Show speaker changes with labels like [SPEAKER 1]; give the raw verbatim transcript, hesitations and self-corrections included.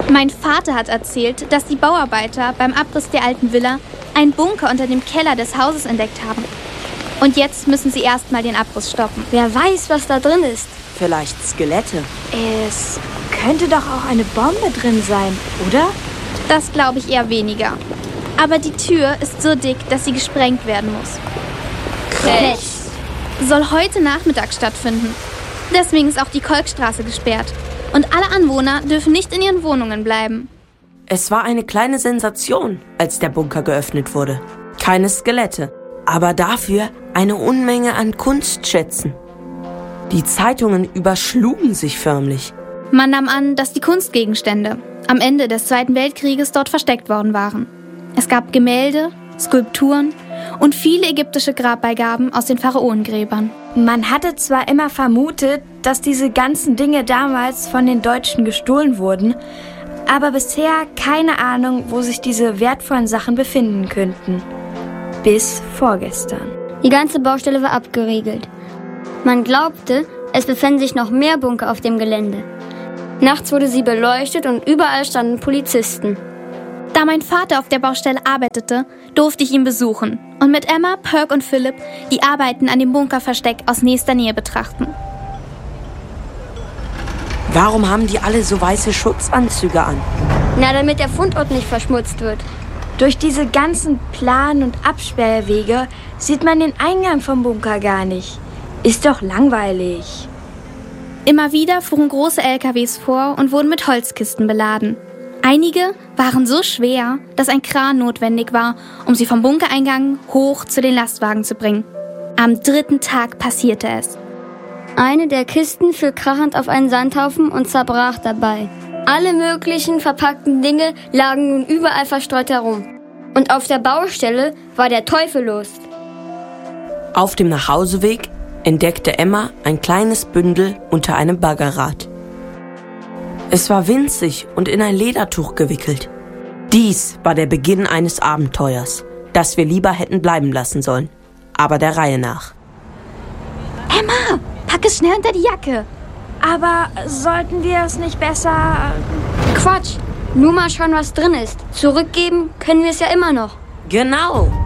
[SPEAKER 1] Mein Vater hat erzählt, dass die Bauarbeiter beim Abriss der alten Villa einen Bunker unter dem Keller des Hauses entdeckt haben. Und jetzt müssen sie erstmal den Abriss stoppen.
[SPEAKER 2] Wer weiß, was da drin ist.
[SPEAKER 3] Vielleicht Skelette.
[SPEAKER 4] Es könnte doch auch eine Bombe drin sein, oder?
[SPEAKER 1] Das glaube ich eher weniger. Aber die Tür ist so dick, dass sie gesprengt werden muss.
[SPEAKER 2] Frech.
[SPEAKER 1] Soll heute Nachmittag stattfinden. Deswegen ist auch die Kolkstraße gesperrt. Und alle Anwohner dürfen nicht in ihren Wohnungen bleiben.
[SPEAKER 3] Es war eine kleine Sensation, als der Bunker geöffnet wurde. Keine Skelette, aber dafür eine Unmenge an Kunstschätzen. Die Zeitungen überschlugen sich förmlich.
[SPEAKER 1] Man nahm an, dass die Kunstgegenstände am Ende des Zweiten Weltkrieges dort versteckt worden waren. Es gab Gemälde, Skulpturen und viele ägyptische Grabbeigaben aus den Pharaonengräbern.
[SPEAKER 4] Man hatte zwar immer vermutet, dass diese ganzen Dinge damals von den Deutschen gestohlen wurden, aber bisher keine Ahnung, wo sich diese wertvollen Sachen befinden könnten. Bis vorgestern.
[SPEAKER 2] Die ganze Baustelle war abgeriegelt. Man glaubte, es befänden sich noch mehr Bunker auf dem Gelände. Nachts wurde sie beleuchtet und überall standen Polizisten.
[SPEAKER 1] Da mein Vater auf der Baustelle arbeitete, durfte ich ihn besuchen und mit Emma, Perk und Philipp die Arbeiten an dem Bunkerversteck aus nächster Nähe betrachten.
[SPEAKER 3] Warum haben die alle so weiße Schutzanzüge an?
[SPEAKER 2] Na, damit der Fundort nicht verschmutzt wird.
[SPEAKER 4] Durch diese ganzen Plan- und Absperrwege sieht man den Eingang vom Bunker gar nicht. Ist doch langweilig.
[SPEAKER 1] Immer wieder fuhren große L K Ws vor und wurden mit Holzkisten beladen. Einige waren so schwer, dass ein Kran notwendig war, um sie vom Bunkereingang hoch zu den Lastwagen zu bringen. Am dritten Tag passierte es.
[SPEAKER 2] Eine der Kisten fiel krachend auf einen Sandhaufen und zerbrach dabei. Alle möglichen verpackten Dinge lagen nun überall verstreut herum. Und auf der Baustelle war der Teufel los.
[SPEAKER 3] Auf dem Nachhauseweg entdeckte Emma ein kleines Bündel unter einem Baggerrad. Es war winzig und in ein Ledertuch gewickelt. Dies war der Beginn eines Abenteuers, das wir lieber hätten bleiben lassen sollen. Aber der Reihe nach.
[SPEAKER 1] Emma, pack es schnell unter die Jacke.
[SPEAKER 4] Aber sollten wir es nicht besser...
[SPEAKER 2] Quatsch, nur mal schauen, was drin ist. Zurückgeben können wir es ja immer noch.
[SPEAKER 3] Genau.